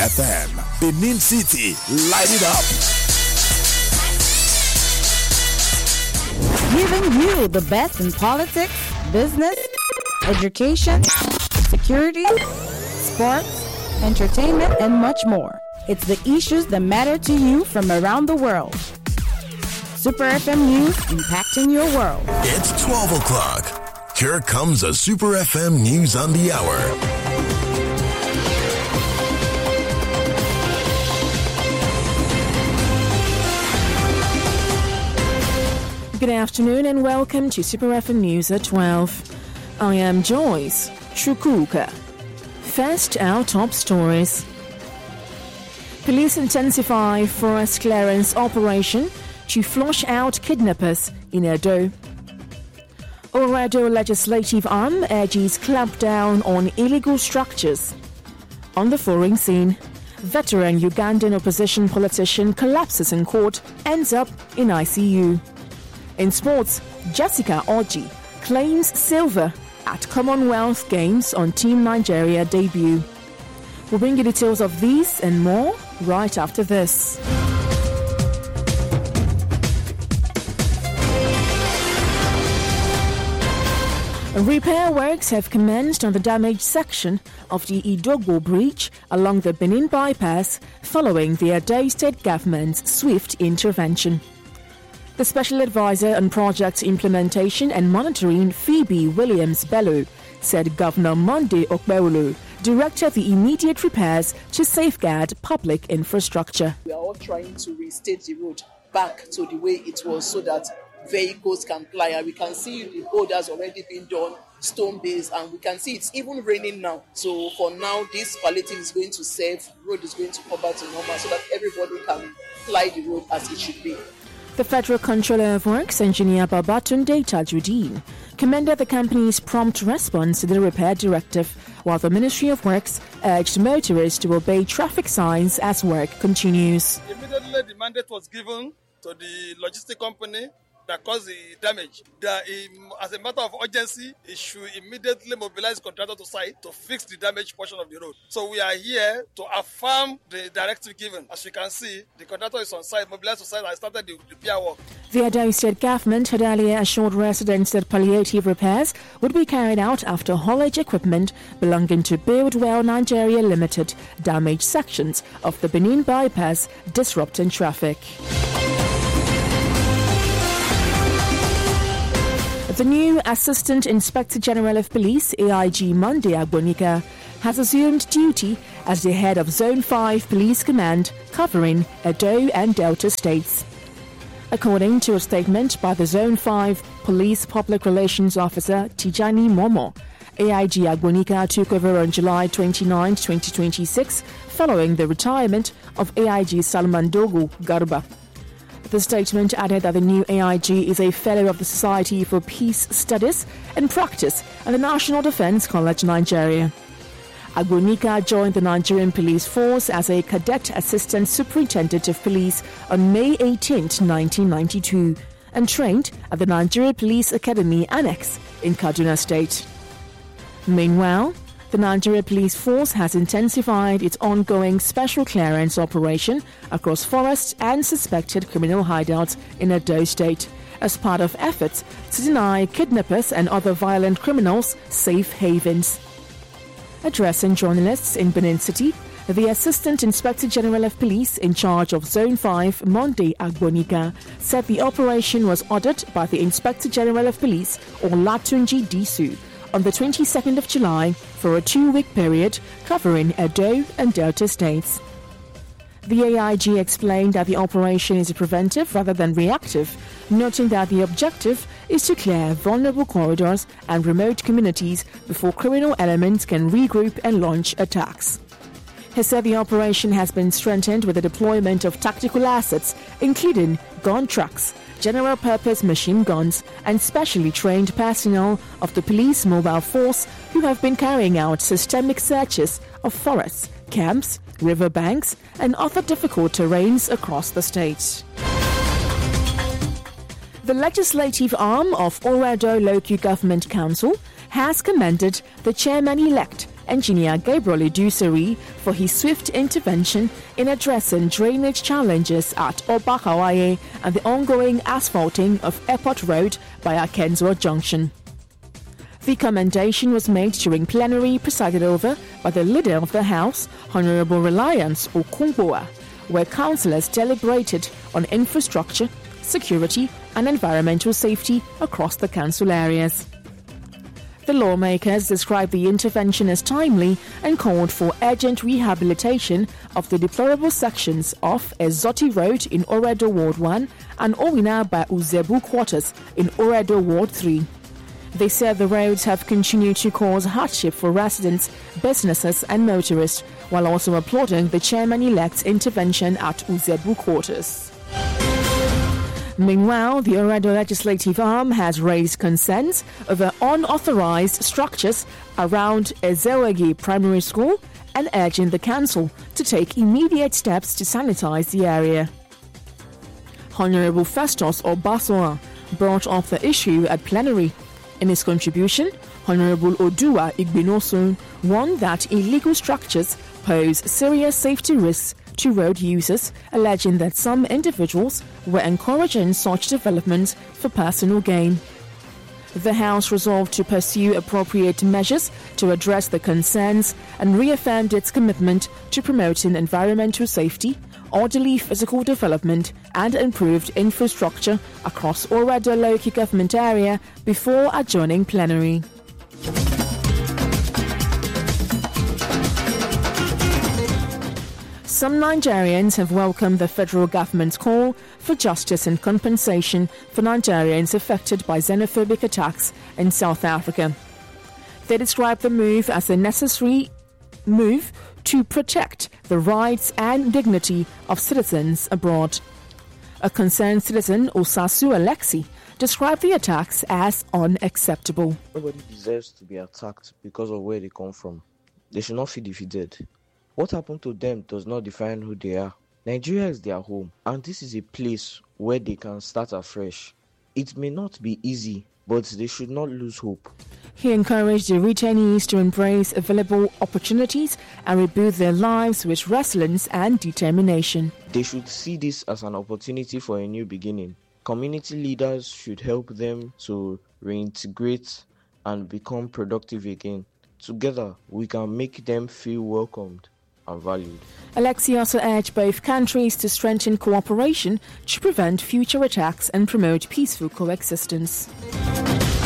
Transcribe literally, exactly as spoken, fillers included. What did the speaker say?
F M, Benin City, light it up. Giving you the best in politics, business, education, security, sports, entertainment, and much more. It's the issues that matter to you from around the world. Super F M News, impacting your world. It's twelve o'clock. Here comes a Super F M News on the hour. Good afternoon and welcome to Super F M News at twelve. I am Joyce Chukuka. First, our top stories. Police intensify forest clearance operation to flush out kidnappers in Edo. Oredo legislative arm urges clampdown on illegal structures. On the foreign scene, veteran Ugandan opposition politician collapses in court, ends up in I C U. In sports, Jessica Orji claims silver at Commonwealth Games on Team Nigeria debut. We'll bring you details of these and more right after this. Repair works have commenced on the damaged section of the Idogbo Bridge along the Benin bypass following the Edo State government's swift intervention. The Special Advisor on Project Implementation and Monitoring, Phoebe Williams-Bello, said Governor Monday Okpebholo directed the immediate repairs to safeguard public infrastructure. We are all trying to restate the road back to the way it was so that vehicles can ply. And we can see the road has already been done, stone base, and we can see it's even raining now. So for now, this palliative is going to serve, the road is going to come back to normal so that everybody can ply the road as it should be. The Federal Controller of Works, Engineer Babatunde Tajudeen, commended the company's prompt response to the repair directive, while the Ministry of Works urged motorists to obey traffic signs as work continues. Immediately the mandate was given to the logistic company that caused the damage, that as a matter of urgency, it should immediately mobilize contractor to site to fix the damaged portion of the road. So we are here to affirm the directive given. As you can see, the contractor is on site, mobilized to site, and started the repair work. The Edo State government had earlier assured residents that palliative repairs would be carried out after haulage equipment belonging to Buildwell Nigeria Limited damaged sections of the Benin bypass, disrupting traffic. The new Assistant Inspector General of Police, A I G Monday Agbonika, has assumed duty as the head of Zone five Police Command covering Edo and Delta states. According to a statement by the Zone five Police Public Relations Officer Tijani Momo, A I G Agbonika took over on July twenty-ninth, twenty twenty-six following the retirement of A I G Salman Dogo Garba. The statement added that the new A I G is a fellow of the Society for Peace Studies and Practice at the National Defense College, Nigeria. Agbonika joined the Nigerian Police Force as a Cadet Assistant Superintendent of Police on May eighteenth, nineteen ninety-two and trained at the Nigeria Police Academy Annex in Kaduna State. Meanwhile, the Nigeria Police Force has intensified its ongoing special clearance operation across forests and suspected criminal hideouts in Edo State as part of efforts to deny kidnappers and other violent criminals safe havens. Addressing journalists in Benin City, the Assistant Inspector General of Police in charge of Zone five, Monday Agbonika, said the operation was ordered by the Inspector General of Police, Olatunji Disu, on the twenty-second of July for a two-week period covering Edo and Delta states. The A I G explained that the operation is preventive rather than reactive, noting that the objective is to clear vulnerable corridors and remote communities before criminal elements can regroup and launch attacks. He said the operation has been strengthened with the deployment of tactical assets, including gun trucks, general-purpose machine guns, and specially trained personnel of the police mobile force who have been carrying out systemic searches of forests, camps, riverbanks, and other difficult terrains across the state. The legislative arm of Oredo Local Government Council has commended the chairman-elect, Engineer Gabriel Idusari for his swift intervention in addressing drainage challenges at Obakawaye and the ongoing asphalting of Airport Road by Akenzo Junction. The commendation was made during plenary presided over by the Leader of the House, Honourable Reliance Okungboa, where councillors deliberated on infrastructure, security and environmental safety across the council areas. The lawmakers described the intervention as timely and called for urgent rehabilitation of the deplorable sections of Ezoti Road in Oredo Ward one and Owina by Uzebu Quarters in Oredo Ward three. They said the roads have continued to cause hardship for residents, businesses and motorists, while also applauding the chairman-elect's intervention at Uzebu Quarters. Meanwhile, the Oredo legislative arm has raised concerns over unauthorized structures around Ezewegi Primary School and urging the council to take immediate steps to sanitize the area. Honourable Festus Obasoa brought up the issue at plenary. In his contribution, Honourable Odua Igbinosun warned that illegal structures pose serious safety risks to road users, alleging that some individuals were encouraging such developments for personal gain. The House resolved to pursue appropriate measures to address the concerns and reaffirmed its commitment to promoting environmental safety, orderly physical development and improved infrastructure across Oredo local government area before adjourning plenary. Some Nigerians have welcomed the federal government's call for justice and compensation for Nigerians affected by xenophobic attacks in South Africa. They describe the move as a necessary move to protect the rights and dignity of citizens abroad. A concerned citizen, Osasu Alexi, described the attacks as unacceptable. Nobody deserves to be attacked because of where they come from. They should not feel defeated. What happened to them does not define who they are. Nigeria is their home, and this is a place where they can start afresh. It may not be easy, but they should not lose hope. He encouraged the returnees to embrace available opportunities and rebuild their lives with resilience and determination. They should see this as an opportunity for a new beginning. Community leaders should help them to reintegrate and become productive again. Together, we can make them feel welcomed and valued. Alexi also urged both countries to strengthen cooperation to prevent future attacks and promote peaceful coexistence.